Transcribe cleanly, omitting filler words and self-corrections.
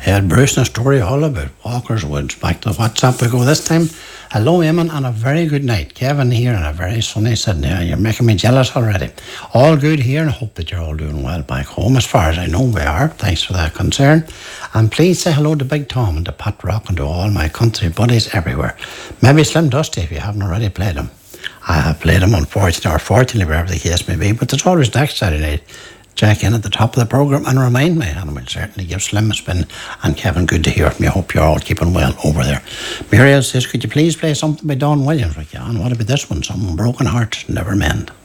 I had Bruce and a story all about Walker's Woods. Back to WhatsApp we go this time. Hello, Eamon, and a very good night. Kevin here in a very sunny Sydney. You're making me jealous already. All good here, and I hope that you're all doing well back home. As far as I know, we are. Thanks for that concern. And please say hello to Big Tom and to Pat Rock and to all my country buddies everywhere. Maybe Slim Dusty if you haven't already played him. I have played him, unfortunately, or fortunately, wherever the case may be. But there's always next Saturday night. Check in at the top of the programme and remind me, and we'll certainly give Slim a spin. And Kevin, good to hear from you. I hope you're all keeping well over there. Muriel says, could you please play something by Don Williams? Like, yeah, and what about this one? Some broken hearts never mend.